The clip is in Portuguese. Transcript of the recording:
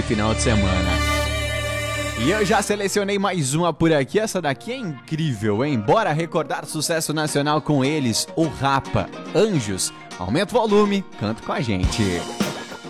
nesse final de semana. E eu já selecionei mais uma por aqui, essa daqui é incrível, hein? Bora recordar sucesso nacional com eles, o Rapa, Anjos. Aumenta o volume, canta com a gente.